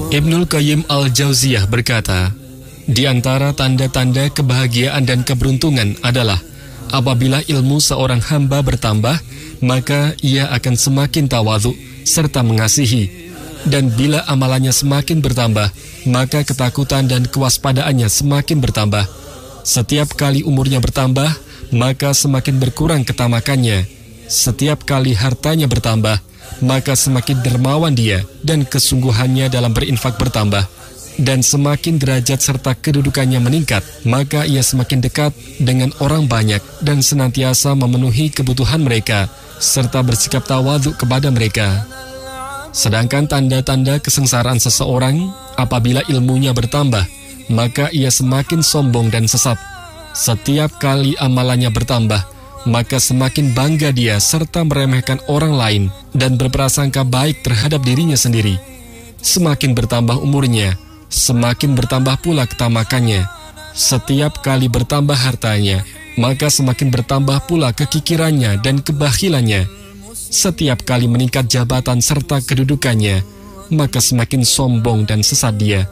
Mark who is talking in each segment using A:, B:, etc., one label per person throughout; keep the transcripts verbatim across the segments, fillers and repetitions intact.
A: Ibnul Qayyim Al-Jauziyah berkata, di antara tanda-tanda kebahagiaan dan keberuntungan adalah apabila ilmu seorang hamba bertambah, maka ia akan semakin tawadhu serta mengasihi. Dan bila amalannya semakin bertambah, maka ketakutan dan kewaspadaannya semakin bertambah. Setiap kali umurnya bertambah, maka semakin berkurang ketamakannya. Setiap kali hartanya bertambah, maka semakin dermawan dia dan kesungguhannya dalam berinfak bertambah. Dan semakin derajat serta kedudukannya meningkat, maka ia semakin dekat dengan orang banyak dan senantiasa memenuhi kebutuhan mereka, serta bersikap tawadhu kepada mereka. Sedangkan tanda-tanda kesengsaraan seseorang, apabila ilmunya bertambah, maka ia semakin sombong dan sesat. Setiap kali amalannya bertambah, maka semakin bangga dia serta meremehkan orang lain dan berprasangka baik terhadap dirinya sendiri. Semakin bertambah umurnya, semakin bertambah pula ketamakannya. Setiap kali bertambah hartanya, maka semakin bertambah pula kekikirannya dan kebakhilannya. Setiap kali meningkat jabatan serta kedudukannya, maka semakin sombong dan sesat dia.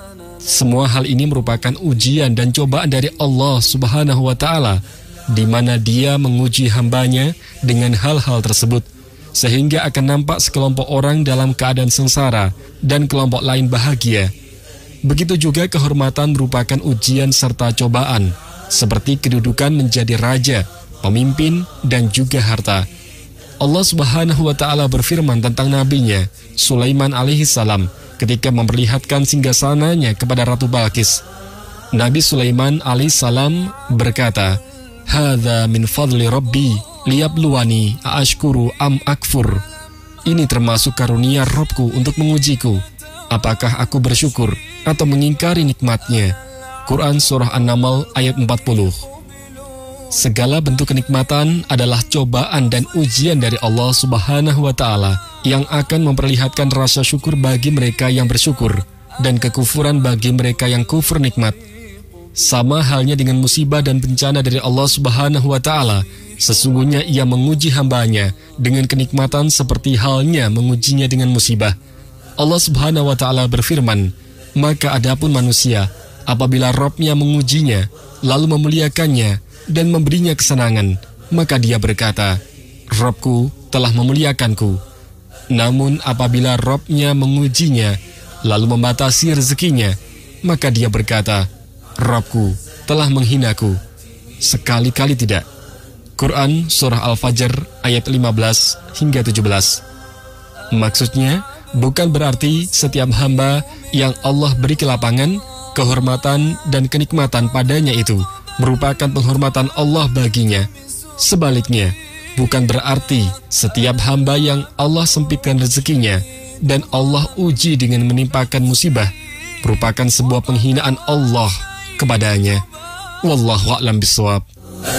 A: Semua hal ini merupakan ujian dan cobaan dari Allah Subhanahu wa Ta'ala, di mana Dia menguji hambanya dengan hal-hal tersebut, sehingga akan nampak sekelompok orang dalam keadaan sengsara dan kelompok lain bahagia. Begitu juga kehormatan merupakan ujian serta cobaan, seperti kedudukan menjadi raja, pemimpin, dan juga harta. Allah Subhanahu wa Ta'ala berfirman tentang nabinya Sulaiman alaihi salam ketika memperlihatkan singgasananya kepada Ratu Balqis. Nabi Sulaiman alaihi salam berkata, "Hadza min fadli Rabbi liyabluwani aashkuru am akfur." Ini termasuk karunia Rabbku untuk mengujiku, apakah aku bersyukur atau mengingkari nikmatnya. Quran Surah An-Naml ayat empat puluh. Segala bentuk kenikmatan adalah cobaan dan ujian dari Allah Subhanahu wa Ta'ala yang akan memperlihatkan rasa syukur bagi mereka yang bersyukur dan kekufuran bagi mereka yang kufur nikmat. Sama halnya dengan musibah dan bencana dari Allah Subhanahu wa Ta'ala, sesungguhnya Ia menguji hambanya dengan kenikmatan seperti halnya mengujinya dengan musibah. Allah Subhanahu wa Ta'ala berfirman, "Maka adapun manusia, apabila Rabb-Nya mengujinya, lalu memuliakannya dan memberinya kesenangan, maka dia berkata, Rabbku telah memuliakanku. Namun apabila Rabb-Nya mengujinya, lalu membatasi rezekinya, maka dia berkata, Rabbku telah menghinaku. Sekali-kali tidak." Quran Surah Al-Fajr ayat lima belas hingga tujuh belas. Maksudnya, bukan berarti setiap hamba yang Allah beri kelapangan, kehormatan, dan kenikmatan padanya itu merupakan penghormatan Allah baginya. Sebaliknya, bukan berarti setiap hamba yang Allah sempitkan rezekinya dan Allah uji dengan menimpakan musibah merupakan sebuah penghinaan Allah kepadanya. Wallahu a'lam bishawab.